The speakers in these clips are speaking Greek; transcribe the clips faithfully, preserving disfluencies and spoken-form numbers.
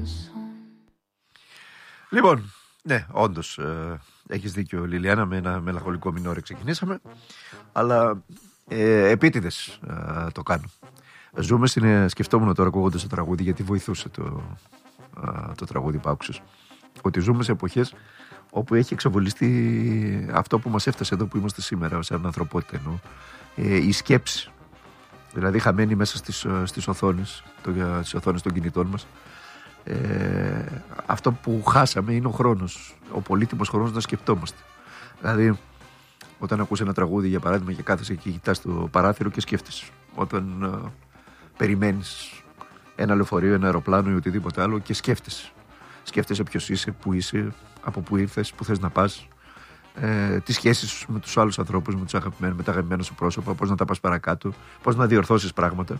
Λοιπόν, ναι, όντως ε, έχεις δίκιο, Λιλιάνα, με ένα μελαγχολικό μινόρε ξεκινήσαμε, αλλά ε, επίτηδες ε, το κάνω. Ζούμε στην, σκεφτόμουν τώρα ακούγοντας το τραγούδι, γιατί βοηθούσε το, ε, το τραγούδι που άκουσες, ότι ζούμε σε εποχές όπου έχει εξαβολιστεί αυτό που μας έφτασε εδώ που είμαστε σήμερα σαν ανθρωπότητα, εννοώ, ε, η σκέψη. Δηλαδή χαμένη μέσα στις, στις οθόνες, το, στις οθόνες των κινητών μας. Ε, αυτό που χάσαμε είναι ο χρόνος, ο πολύτιμος χρόνος να σκεφτόμαστε. Δηλαδή όταν ακούς ένα τραγούδι, για παράδειγμα, και κάθεσαι και κοιτάς το παράθυρο και σκέφτεσαι. Όταν ε, περιμένεις ένα λεωφορείο, ένα αεροπλάνο ή οτιδήποτε άλλο και σκέφτεσαι. Σκέφτεσαι ποιος είσαι, πού είσαι, από πού ήρθες, πού θες να πας, ε, τις σχέσεις σου με τους άλλους ανθρώπους, με, τους αγαπημένους, με τα αγαπημένα σου πρόσωπα, πώς να τα πας παρακάτω, πώς να διορθώσεις πράγματα.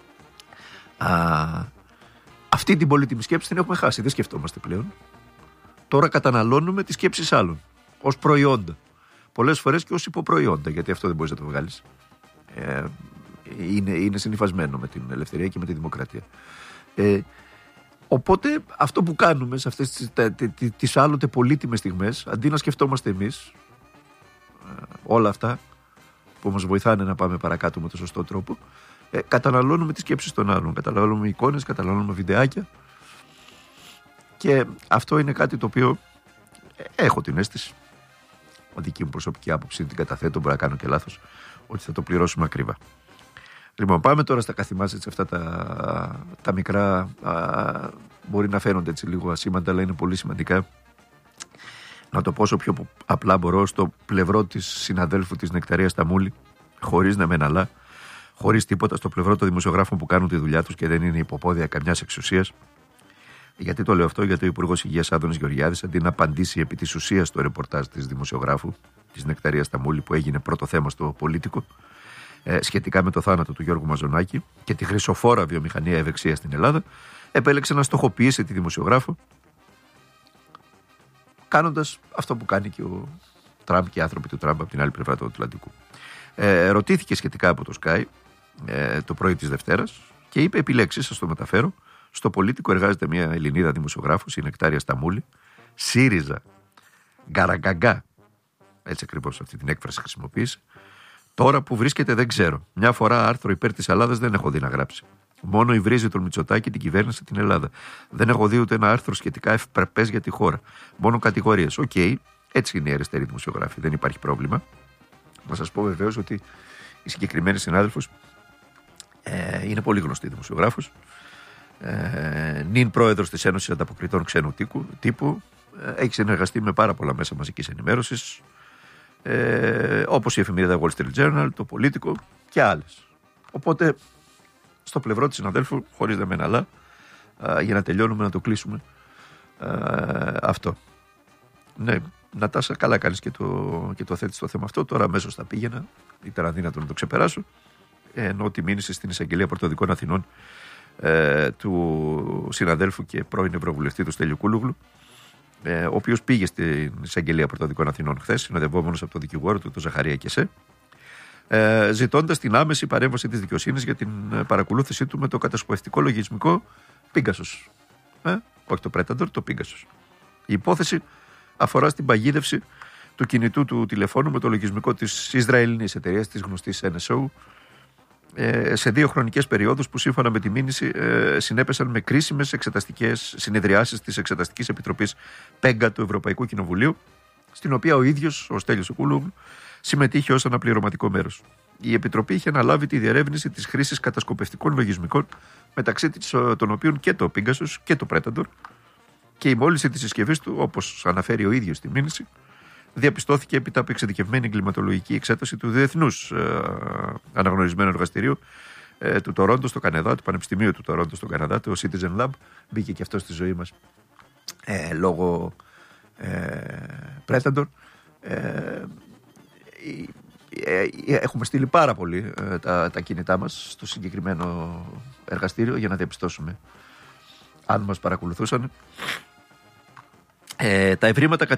Α, αυτή την πολύτιμη σκέψη την έχουμε χάσει, δεν σκεφτόμαστε πλέον. Τώρα καταναλώνουμε τις σκέψεις άλλων ως προϊόντα. Πολλές φορές και ως υποπροϊόντα, γιατί αυτό δεν μπορείς να το βγάλεις. Ε, είναι, είναι συνυφασμένο με την ελευθερία και με τη δημοκρατία. Ε, οπότε αυτό που κάνουμε σε αυτές τις, τα, τις, τις άλλοτε πολύτιμες στιγμές, αντί να σκεφτόμαστε εμείς ε, όλα αυτά που μας βοηθάνε να πάμε παρακάτω με το σωστό τρόπο, ε, καταναλώνουμε τις σκέψεις των άλλων, καταναλώνουμε εικόνες, καταναλώνουμε βιντεάκια, και αυτό είναι κάτι το οποίο ε, έχω την αίσθηση, δική μου προσωπική άποψη, την καταθέτω, μπορεί να κάνω και λάθος, ότι θα το πληρώσουμε ακριβά. Λοιπόν, πάμε τώρα στα καθημάτια, έτσι, αυτά τα, τα μικρά, α, μπορεί να φαίνονται έτσι λίγο ασήμαντα, αλλά είναι πολύ σημαντικά. Να το πω όσο πιο απλά μπορώ, στο πλευρό της συναδέλφου της Νεκταρίας Σταμούλη, χωρίς να μεν αλλά, χωρίς τίποτα, στο πλευρό των δημοσιογράφων που κάνουν τη δουλειά τους και δεν είναι υποπόδια καμιάς εξουσίας. Γιατί το λέω αυτό? Γιατί ο Υπουργός Υγείας Άδωνης Γεωργιάδης, αντί να απαντήσει επί της ουσίας στο ρεπορτάζ της δημοσιογράφου της Νεκταρίας Σταμούλη, που έγινε πρώτο θέμα στο Πολίτικο, ε, σχετικά με το θάνατο του Γιώργου Μαζονάκη και τη χρυσοφόρα βιομηχανία ευεξίας στην Ελλάδα, επέλεξε να στοχοποιήσει τη δημοσιογράφο, κάνοντας αυτό που κάνει και ο Τραμπ και οι άνθρωποι του Τραμπ από την άλλη πλευρά του Ατλαντικού. Ε, ρωτήθηκε σχετικά από το Sky ε, το πρωί της Δευτέρας και είπε επιλέξεις, σας το μεταφέρω: στο Πολίτικο εργάζεται μια Ελληνίδα δημοσιογράφος, η Νεκτάρια Σταμούλη, ΣΥΡΙΖΑ, γκαραγκαγκά, έτσι ακριβώς αυτή την έκφραση χρησιμοποίησε. Τώρα που βρίσκεται δεν ξέρω. Μια φορά άρθρο υπέρ της Ελλάδας δεν έχω δει να γράψει. Μόνο υβρίζει τον Μητσοτάκη, την κυβέρνηση, την Ελλάδα. Δεν έχω δει ούτε ένα άρθρο σχετικά ευπρεπές για τη χώρα. Μόνο κατηγορίες. Οκ, okay, έτσι είναι η αριστερή δημοσιογράφη, δεν υπάρχει πρόβλημα. Να σας πω βεβαίως ότι η συγκεκριμένη συνάδελφος ε, είναι πολύ γνωστή δημοσιογράφος. Ε, νυν πρόεδρος της Ένωσης Ανταποκριτών Ξένου Τύπου. Ε, έχει συνεργαστεί με πάρα πολλά μέσα μαζικής ενημέρωσης. Ε, όπως η εφημερίδα Wall Street Journal, το Πολίτικο και άλλες. Οπότε στο πλευρό της συναδέλφου, χωρίς να μεν αλλά, για να τελειώνουμε, να το κλείσουμε α, αυτό. Ναι, Νατάσα, καλά κάνεις και το, και το θέτεις το θέμα αυτό. Τώρα αμέσως θα πήγαινα, ήταν αδύνατο να το ξεπεράσω, ενώ τη μήνυση στην Εισαγγελία Πρωτοδικών Αθηνών ε, του συναδέλφου και πρώην Ευρωβουλευτή του Στέλιου Κούλουγλου, Ε, ο οποίος πήγε στην Εισαγγελία Πρωτοδικών Αθηνών χθες, συνοδευόμενος από τον δικηγόρο του, τον Ζαχαρία Κεσέ, ε, ζητώντας την άμεση παρέμβαση της δικαιοσύνης για την παρακολούθησή του με το κατασκοπευτικό λογισμικό Pegasus. Ε, όχι το Predator, το Pegasus. Η υπόθεση αφορά στην παγίδευση του κινητού του τηλεφώνου με το λογισμικό της Ισραηλινής εταιρείας, της γνωστής Εν Ες Ο, σε δύο χρονικές περιόδους που σύμφωνα με τη μήνυση συνέπεσαν με κρίσιμες εξεταστικές συνεδριάσεις της Εξεταστικής Επιτροπής ΠΕΓΚΑ του Ευρωπαϊκού Κοινοβουλίου, στην οποία ο ίδιος ο Στέλιος Κούλουγλου συμμετείχε ως αναπληρωματικό μέρος. Η Επιτροπή είχε αναλάβει τη διερεύνηση της χρήσης κατασκοπευτικών λογισμικών, μεταξύ των οποίων και το Pegasus και το Predator, και η μόλυνση της συσκευής του, όπως αναφέρει ο ίδιος στη μήνυση, διαπιστώθηκε έπειτα από εξειδικευμένη εγκληματολογική εξέταση του διεθνούς ε, αναγνωρισμένου εργαστηρίου ε, του Τορόντο στο Καναδά, του Πανεπιστημίου του Τορόντο στο Καναδά, το Citizen Lab. Μπήκε και αυτό στη ζωή μας ε, λόγω ε, Predator. Ε, ε, ε, έχουμε στείλει πάρα πολύ ε, τα, τα κινητά μας στο συγκεκριμένο εργαστήριο για να διαπιστώσουμε αν μας παρακολουθούσαν. Ε, τα ευρήματα